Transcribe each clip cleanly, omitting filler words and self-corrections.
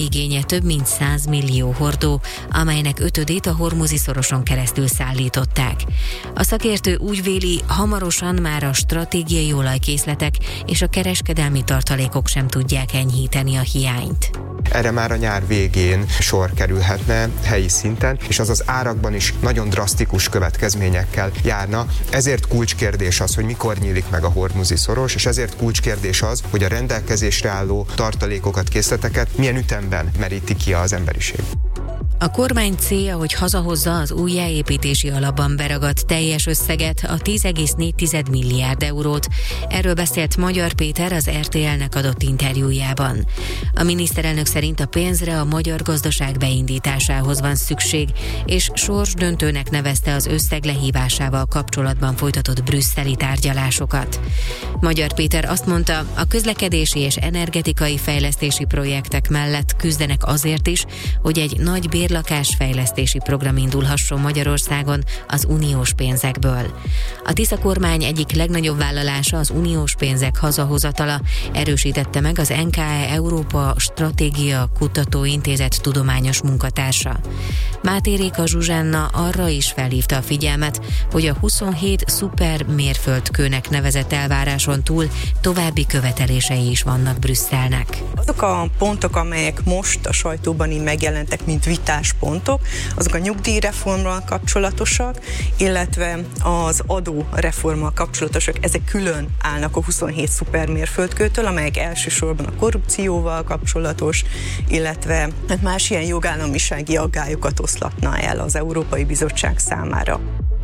igénye több mint 100 millió hordó, amelynek 5-ét a Hormuzi szoroson keresztül szállították. A szakértő úgy véli, hamarosan már a stratégiai olajkészletek és a kereskedelmi tartalékok sem tudják enyhíteni a hiányt. Erre már a nyár végén sor kerülhetne helyi szinten, és az az árakban is nagyon drasztikus következményekkel járna. Ezért kulcskérdés az, hogy mikor nyílik meg a Hormuzi szoros, és ezért kulcskérdés az, hogy a rendelkezésre álló tartalékokat, készleteket milyen ütemben meríti ki az emberiség. A kormány célja, hogy hazahozza az újjáépítési alapban beragadt teljes összeget, a 10,4 milliárd eurót. Erről beszélt Magyar Péter az RTL-nek adott interjújában. A miniszterelnök szerint a pénzre a magyar gazdaság beindításához van szükség, és sorsdöntőnek nevezte az összeg lehívásával kapcsolatban folytatott brüsszeli tárgyalásokat. Magyar Péter azt mondta, a közlekedési és energetikai fejlesztési projektek mellett küzdenek azért is, hogy egy nagy bérlakásfejlesztési program indulhasson Magyarországon az uniós pénzekből. A Tisza kormány egyik legnagyobb vállalása az uniós pénzek hazahozatala, erősítette meg az NKE Európa Stratégia Kutatóintézet tudományos munkatársa. Máté Réka Zsuzsánna arra is felhívta a figyelmet, hogy a 27 szuper mérföldkőnek nevezett elváráson túl további követelései is vannak Brüsszelnek. Azok a pontok, amelyek most a sajtóban így megjelentek, mint vitáspontok, azok a nyugdíjreformmal kapcsolatosak, illetve az adóreformmal kapcsolatosak, ezek külön állnak a 27 szupermérföldkőtől, amelyek elsősorban a korrupcióval kapcsolatos, illetve más ilyen jogállamisági aggályokat oszlatna el az Európai Bizottság számára.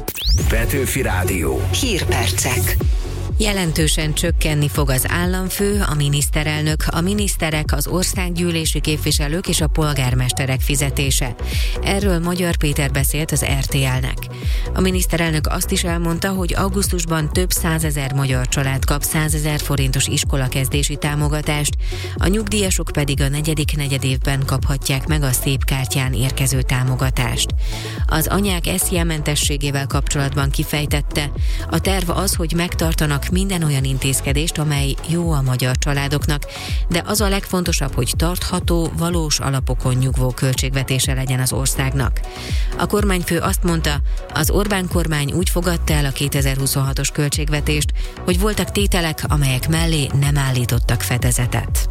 Petőfi Rádió. Hírpercek. Jelentősen csökkenni fog az államfő, a miniszterelnök, a miniszterek, az országgyűlési képviselők és a polgármesterek fizetése. Erről Magyar Péter beszélt az RTL-nek. A miniszterelnök azt is elmondta, hogy augusztusban több 100 000 magyar család kap 100 000 forintos iskolakezdési támogatást, a nyugdíjasok pedig a negyedik negyedévben kaphatják meg a szép kártyán érkező támogatást. Az anyák SZIA-mentességével kapcsolatban kifejtette, a terv az, hogy megtartanak minden olyan intézkedést, amely jó a magyar családoknak, de az a legfontosabb, hogy tartható, valós alapokon nyugvó költségvetése legyen az országnak. A kormányfő azt mondta, az Orbán kormány úgy fogadta el a 2026-os költségvetést, hogy voltak tételek, amelyek mellé nem állítottak fedezetet.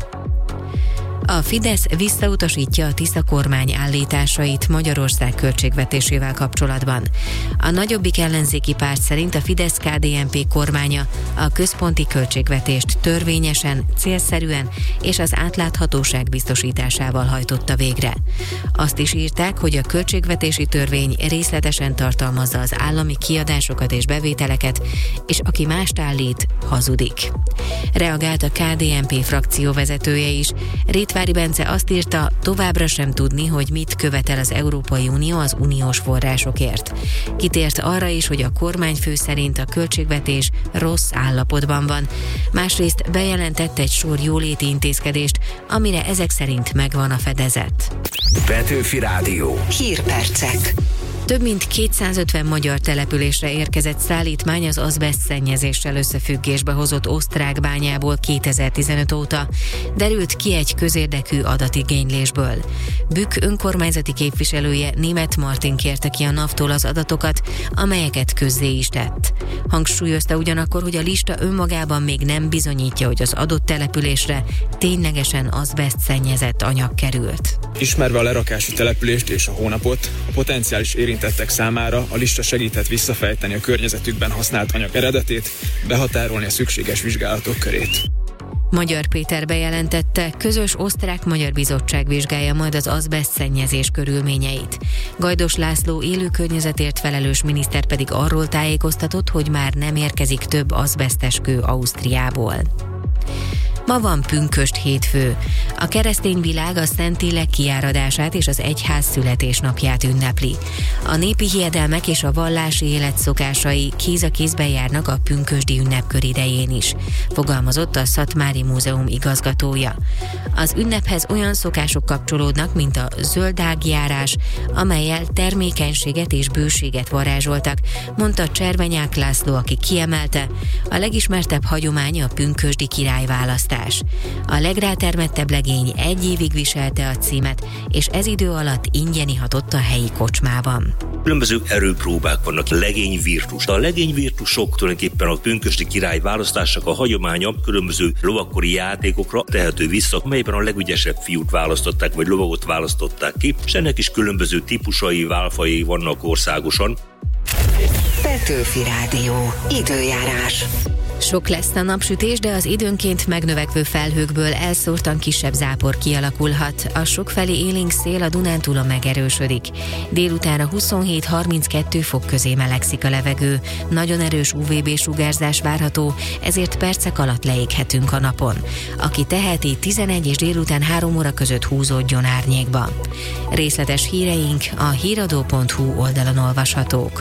A Fidesz visszautasítja a Tisza kormány állításait Magyarország költségvetésével kapcsolatban. A Nagyobbik ellenzéki párt szerint a Fidesz-KDNP kormánya a központi költségvetést törvényesen, célszerűen és az átláthatóság biztosításával hajtotta végre. Azt is írták, hogy a költségvetési törvény részletesen tartalmazza az állami kiadásokat és bevételeket, és aki mást állít, hazudik. Reagált a KDNP frakció vezetője is. Rétvári Bence azt írta, továbbra sem tudni, hogy mit követel az Európai Unió az uniós forrásokért. Kitért arra is, hogy a kormányfő szerint a költségvetés rossz állapotban van. Másrészt bejelentett egy sor jóléti intézkedést, amire ezek szerint megvan a fedezet. Petőfi Rádió. Hírpercek. Több mint 250 magyar településre érkezett szállítmány az azbeszt szennyezéssel összefüggésbe hozott osztrák bányából 2015 óta, derült ki egy közérdekű adatigénylésből. Bükk önkormányzati képviselője, Németh Martin kérte ki a NAV-tól az adatokat, amelyeket közzé is tett. Hangsúlyozta ugyanakkor, hogy a lista önmagában még nem bizonyítja, hogy az adott településre ténylegesen azbeszt szennyezett anyag került. Ismerve a lerakási települést és a hónapot, a potenciális érintettek számára a lista segített visszafejteni a környezetükben használt anyag eredetét, behatárolni a szükséges vizsgálatok körét. Magyar Péter bejelentette, közös osztrák-magyar bizottság vizsgálja majd az azbeszt szennyezés körülményeit. Gajdos László élő környezetért felelős miniszter pedig arról tájékoztatott, hogy már nem érkezik több azbesztes kő Ausztriából. Ma van pünkösd hétfő. A keresztény világ a Szentlélek kiáradását és az egyház születésnapját ünnepli. A népi hiedelmek és a vallási élet szokásai kéz a kézben járnak a pünkösdi ünnepkör idején is, fogalmazott a Szatmári Múzeum igazgatója. Az ünnephez olyan szokások kapcsolódnak, mint a zöldágjárás, amellyel termékenységet és bőséget varázsoltak, mondta Cservenyák László, aki kiemelte, a legismertebb hagyomány a pünkösdi királyválasztás. választás. A legrátermettebb legény 1 évig viselte a címet, és ez idő alatt ingyen ihatott a helyi kocsmában. Különböző erőpróbák vannak. Legény virtus. A legény virtusok tulajdonképpen a pünkösdi király választásnak a hagyománya különböző lovakkori játékokra tehető vissza, melyben a legügyesebb fiút választották, vagy lovagot választották ki, és ennek is különböző típusai, válfajai vannak országosan. Petőfi Rádió. Időjárás. Sok lesz a napsütés, de az időnként megnövekvő felhőkből elszórtan kisebb zápor kialakulhat. A sokfelé élénk szél a Dunántúlon megerősödik. Délutánra 27-32 fok közé melegszik a levegő. Nagyon erős UVB-sugárzás várható, ezért percek alatt leéghetünk a napon. Aki teheti, 11 és délután 3 óra között húzódjon árnyékba. Részletes híreink a híradó.hu oldalon olvashatók.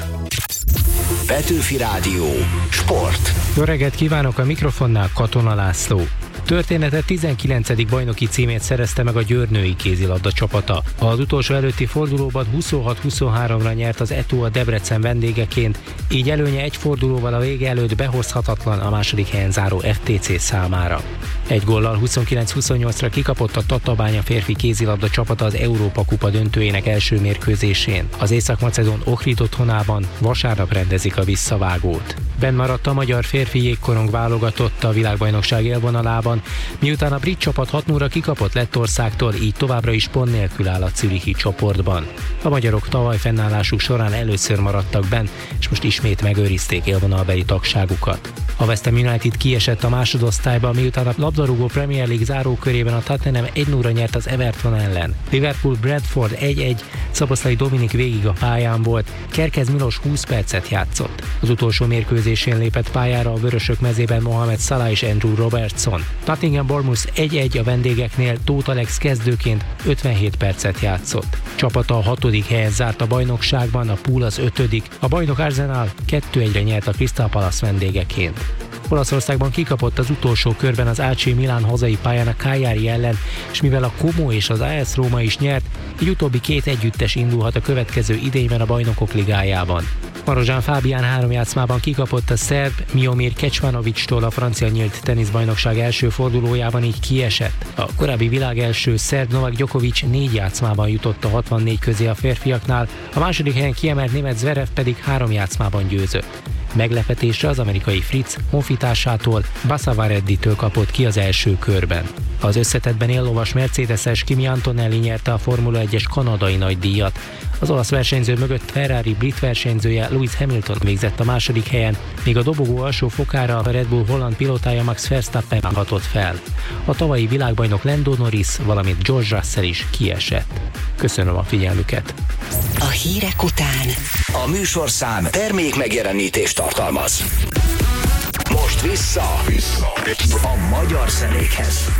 Petőfi Rádió. Sport. Jó reggelt kívánok, a mikrofonnál Katona László. Története 19. bajnoki címét szerezte meg a Győr női kézilabda csapata. Az utolsó előtti fordulóban 26-23-ra nyert az ETO a Debrecen vendégeként, így előnye egy fordulóval a vége előtt behozhatatlan a második helyen záró FTC számára. Egy góllal 29-28-ra kikapott a Tatabánya férfi kézilabda csapata az Európa-kupa döntőjének első mérkőzésén. Az észak-macedón Ohrid otthonában vasárnap rendezik a visszavágót. Benn maradt a magyar férfi jégkorong válogatott a világbajnokság élvonalában, miután a brit csapat 6-0-ra kikapott Lettországtól, így továbbra is pont nélkül áll a zürichi csoportban. A magyarok tavaly fennállásuk során először maradtak benn, és most ismét megőrizték élvonalbeli tagságukat. A West Ham United kiesett a másodosztályba, miután a labdarúgó Premier League zárókörében a Tottenham 1-0-ra nyert az Everton ellen. Liverpool Brentford 1-1, Szoboszlai Dominik végig a pályán volt, Kerkez Milos 20 percet játszott. Az utolsó mérkőzésén lépett pályára a vörösök mezében Mohamed Salah és Andrew Robertson. Nottingham Bournemouth 1-1 a vendégeknél, Tóth Alex kezdőként 57 percet játszott. Csapata a 6. helyen zárt a bajnokságban, a Pool az 5. A bajnok Arsenal 2-1-re nyert a Crystal Palace vendégeként. Olaszországban kikapott az utolsó körben az AC Milan hazai pályán a Cagliari ellen, és mivel a Como és az AS Róma is nyert, így utóbbi két együttes indulhat a következő idényben a Bajnokok Ligájában. Marozsán Fábián 3 játszmában kikapott a szerb Miomir Kecmanovic-tól a francia nyílt teniszbajnokság első fordulójában, így kiesett. A korábbi világelső szerb Novak Djokovic 4 játszmában jutott a 64 közé a férfiaknál, a második helyen kiemelt német Zverev pedig 3 játszmában győzött. Meglepetésre az amerikai Fritz honfitársától, Bassavaredditől kapott ki az első körben. Az összetettben éllovas Mercedes-es Kimi Antonelli nyerte a Formula 1-es kanadai nagydíjat. Az olasz versenyző mögött Ferrari brit versenyzője Lewis Hamilton végzett a második helyen, míg a dobogó alsó fokára a Red Bull holland pilótája Max Verstappen hatott fel. A tavalyi világbajnok Lando Norris, valamint George Russell is kiesett. Köszönöm a figyelmüket! A hírek után A műsorszám termék megjelenítést tartalmaz. Most vissza a magyar zenékhez.